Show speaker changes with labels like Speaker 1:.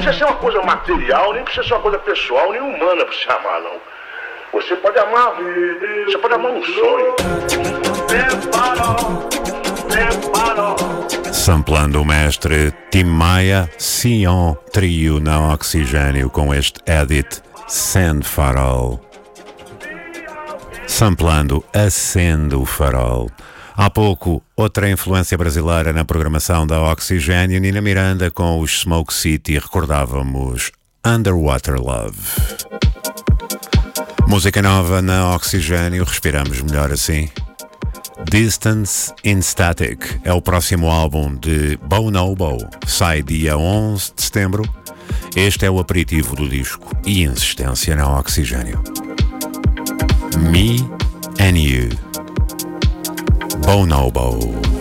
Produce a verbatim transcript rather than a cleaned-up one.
Speaker 1: precisa ser uma coisa material, nem precisa ser uma coisa pessoal, nem humana pra você amar, não. Você pode amar, você pode amar um sonho.
Speaker 2: Samplando o mestre Tim Maia, Sion Trio na Oxigênio com este edit Sand Farol. Samplando Acende o Farol. Há pouco, outra influência brasileira na programação da Oxigênio, Nina Miranda com os Smoke City, recordávamos Underwater Love. Música nova na Oxigênio, respiramos melhor assim. Distance in Static é o próximo álbum de Bonobo, sai dia onze de setembro. Este é o aperitivo do disco e insistência na Oxigênio. Me and You. Bonobo.